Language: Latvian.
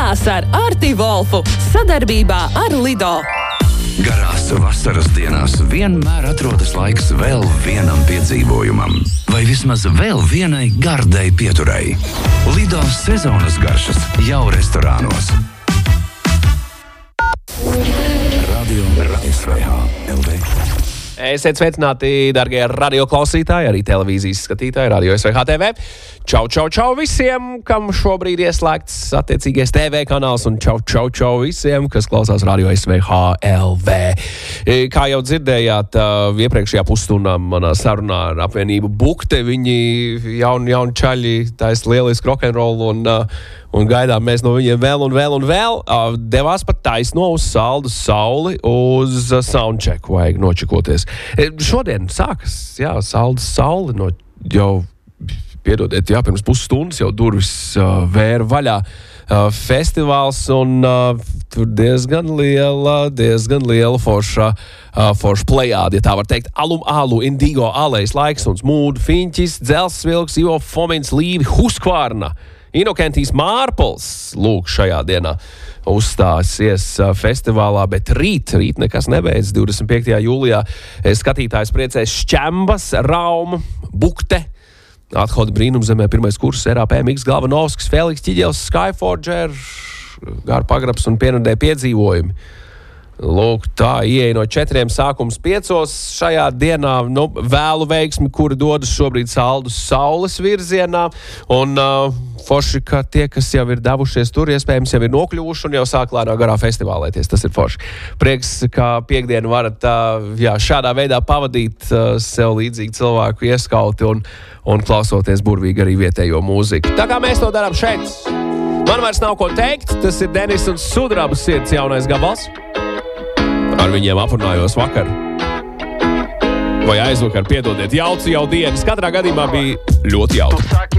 Tikās ar Arti Volfu sadarbībā ar Lido. Garās vasaras dienās vienmēr atrodas laiks vēl vienam piedzīvojumam, vai vismaz vēl vienai gardai pieturai. Lido sezonas garšas jau restorānos. Radio SVH LV. Esiet sveicināti, dargie radioklausītāji, arī televīzijas skatītāji, Radio SVH TV. Čau, čau, čau visiem, kam šobrīd ieslēgts attiecīgais TV kanāls, un čau, čau, čau visiem, kas klausās Radio SVH LV. Kā jau dzirdējāt, iepriekšējā pusstundā manā sarunā ar apvienību Bukte, viņi jauni čaļi taisa lielisku rock'n'rollu, un gaidām mēs no viņiem vēl. Devās pat taisno uz Saldus Sauli, uz soundcheck, vajag nočekoties. Šodien sākas, Saldus Sauli jau, piedodiet, pirms pusstundas jau durvis vēra vaļā festivāls, un tur diezgan liela forša plejāda, ja tā var teikt. Alu, Indigo, Alejs, Laiksuns, Mūd, Fiņķis, Dzels Vilks, Ivo Fomins, Līvi, Huskvārna, Inokentijs Mārpols, lūk, šajā dienā uzstāsies festivālā, bet rīt nekas nebeidz. 25. jūlijā skatītājs priecēs Šķembas, Rauma, Bukte, Athoda Brīnumzemē, pirmais kurs, RAP, Miks Galvanovskis, Feliks Ķiģels, Skyforger, Gāra Pagrabs un Pienudē piedzīvojumi. Lūk, tā ieeja no 4 sākums 5 šajā dienā, vēlu veiksmi, kuri dodas šobrīd Saldus Saules virzienā, un forši, ka tie, kas jau ir devušies tur, iespējams jau ir nokļuvuši un jau sāk lēnā garā festivālēties, tas ir forši. Prieks, ka piekdienu varat šādā veidā pavadīt sev līdzīgi cilvēku ieskauti un klausoties burvīgi arī vietējo mūziku. Tā kā mēs to darām šeit, man vairs nav ko teikt, tas ir Denis un Sudraba sirds jaunais gabals. Ar viņiem aprunājos vakar. Vai aizvakar, piedodiet, jaucu jau dienas. Katrā gadījumā bija ļoti jauki.